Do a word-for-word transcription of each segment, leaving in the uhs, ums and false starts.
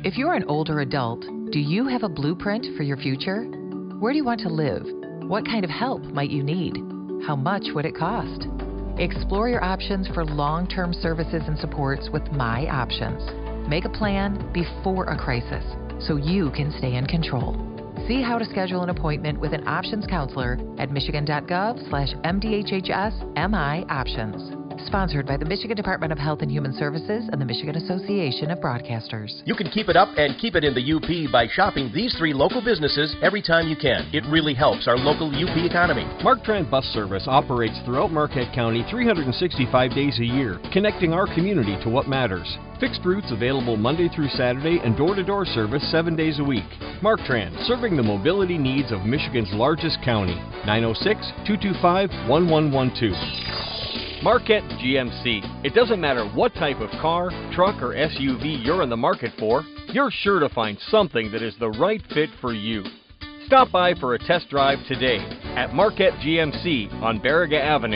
If you're an older adult, do you have a blueprint for your future? Where do you want to live? What kind of help might you need? How much would it cost? Explore your options for long-term services and supports with My Options. Make a plan before a crisis so you can stay in control. See how to schedule an appointment with an options counselor at michigan.gov slash MDHHS MI Options. Sponsored by the Michigan Department of Health and Human Services and the Michigan Association of Broadcasters. You can keep it up and keep it in the U P by shopping these three local businesses every time you can. It really helps our local U P economy. MarkTran Bus Service operates throughout Marquette County three hundred sixty-five days a year, connecting our community to what matters. Fixed routes available Monday through Saturday and door-to-door service seven days a week. MarkTran, serving the mobility needs of Michigan's largest county. nine oh six, two two five, one one one two. Marquette G M C. It doesn't matter what type of car, truck, or S U V you're in the market for, you're sure to find something that is the right fit for you. Stop by for a test drive today at Marquette G M C on Barriga Avenue.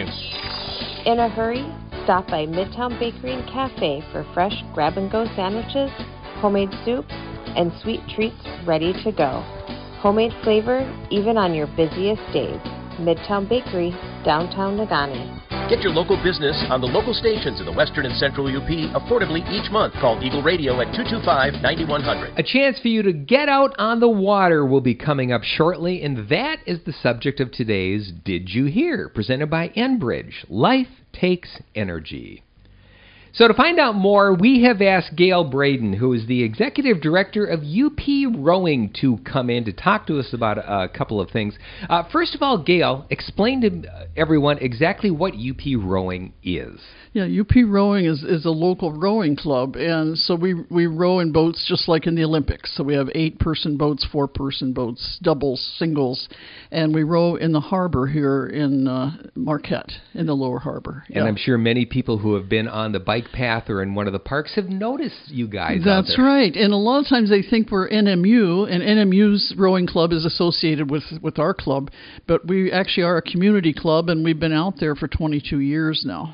In a hurry? Stop by Midtown Bakery and Cafe for fresh grab-and-go sandwiches, homemade soups, and sweet treats ready to go. Homemade flavor even on your busiest days. Midtown Bakery, downtown Negaunee. Get your local business on the local stations in the western and central U P affordably each month. Call Eagle Radio at two two five, nine one zero zero. A chance for you to get out on the water will be coming up shortly, and that is the subject of today's Did You Hear? Presented by Enbridge. Life takes energy. So to find out more, we have asked Gail Braden, who is the Executive Director of U P Rowing, to come in to talk to us about a couple of things. Uh, first of all, Gail, explain to everyone exactly what U P Rowing is. Yeah, U P Rowing is, is a local rowing club, and so we, we row in boats just like in the Olympics. So we have eight-person boats, four-person boats, doubles, singles, and we row in the harbor here in uh, Marquette, in the lower harbor. And yeah. I'm sure many people who have been on the bike path or in one of the parks have noticed you guys That's out there. right, and a lot of times they think we're N M U, and N M U's rowing club is associated with, with our club, but we actually are a community club, and we've been out there for twenty-two years now.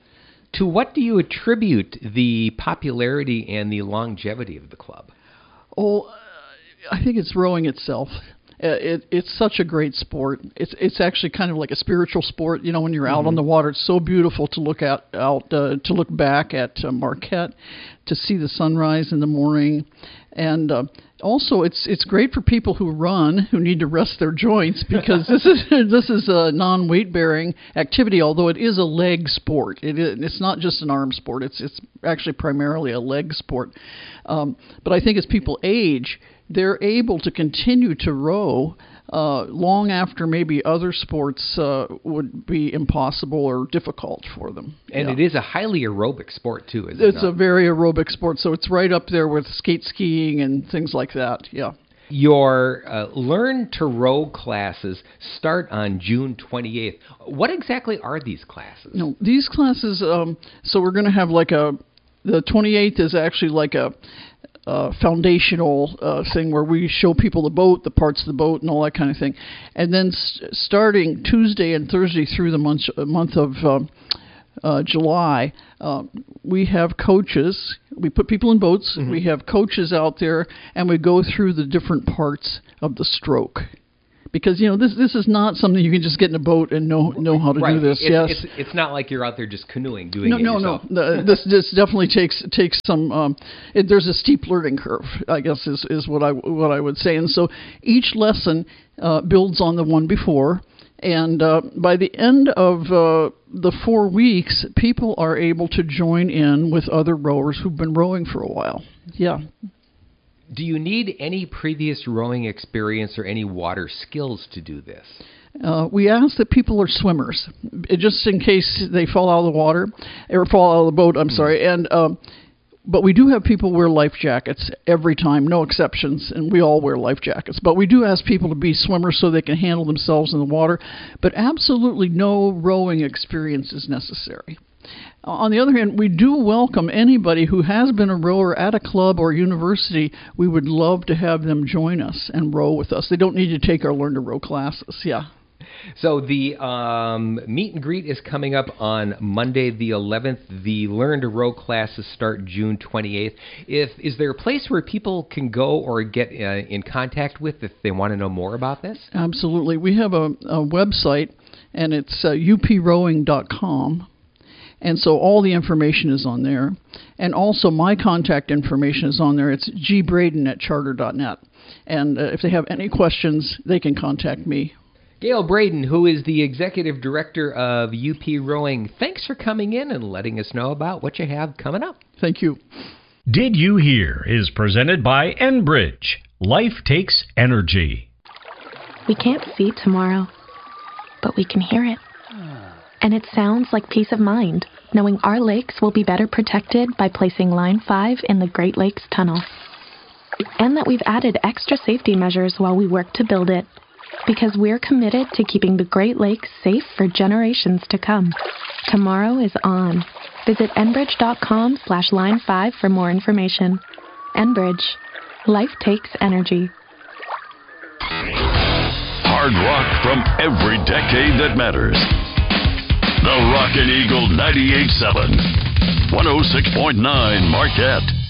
To what do you attribute the popularity and the longevity of the club? Oh, uh, I think it's rowing itself. Uh, it, it's such a great sport. It's it's actually kind of like a spiritual sport. You know, when you're out mm-hmm. on the water, it's so beautiful to look at out uh, to look back at uh, Marquette, to see the sunrise in the morning, and uh, also it's it's great for people who run who need to rest their joints, because this is this is a non-weight bearing activity. Although it is a leg sport, it is, it's not just an arm sport. It's it's actually primarily a leg sport. Um, but I think as people age, they're able to continue to row uh, long after maybe other sports uh, would be impossible or difficult for them. And yeah. it is a highly aerobic sport, too, isn't it's it? It's a very aerobic sport, so it's right up there with skate skiing and things like that, yeah. Your uh, Learn to Row classes start on June twenty-eighth. What exactly are these classes? No, these classes, um, so we're going to have like a, the twenty-eighth is actually like a, Uh, foundational uh, thing where we show people the boat, the parts of the boat, and all that kind of thing. And then st- starting Tuesday and Thursday through the month, uh, month of uh, uh, July, uh, we have coaches. We put people in boats. Mm-hmm. We have coaches out there, and we go through the different parts of the stroke. Because, you know, this this is not something you can just get in a boat and know know how to right. do this. It's, yes, it's, it's not like you're out there just canoeing, doing no, it no, yourself. No, no, This this definitely takes takes some. Um, it, there's a steep learning curve, I guess, is, is what I what I would say. And so each lesson uh, builds on the one before. And uh, by the end of uh, the four weeks, people are able to join in with other rowers who've been rowing for a while. Yeah. Do you need any previous rowing experience or any water skills to do this? Uh, we ask that people are swimmers, just in case they fall out of the water, or fall out of the boat, I'm mm. sorry. And um, But we do have people wear life jackets every time, no exceptions, and we all wear life jackets. But we do ask people to be swimmers so they can handle themselves in the water. But absolutely no rowing experience is necessary. On the other hand, we do welcome anybody who has been a rower at a club or university. We would love to have them join us and row with us. They don't need to take our Learn to Row classes, yeah. So the um, meet and greet is coming up on Monday the eleventh. The Learn to Row classes start June twenty-eighth. If is there a place where people can go or get uh, in contact with if they want to know more about this? Absolutely. We have a, a website, and it's uh, u p rowing dot com. And so all the information is on there. And also my contact information is on there. It's g braden at charter dot net. And uh, if they have any questions, they can contact me. Gail Braden, who is the Executive Director of U P Rowing, thanks for coming in and letting us know about what you have coming up. Thank you. Did You Hear is presented by Enbridge. Life takes energy. We can't see tomorrow, but we can hear it. And it sounds like peace of mind, knowing our lakes will be better protected by placing Line five in the Great Lakes Tunnel. And that we've added extra safety measures while we work to build it, because we're committed to keeping the Great Lakes safe for generations to come. Tomorrow is on. Visit enbridge.com slash line five for more information. Enbridge. Life takes energy. Hard rock from every decade that matters. The Rockin' Eagle ninety-eight point seven, one oh six point nine Marquette.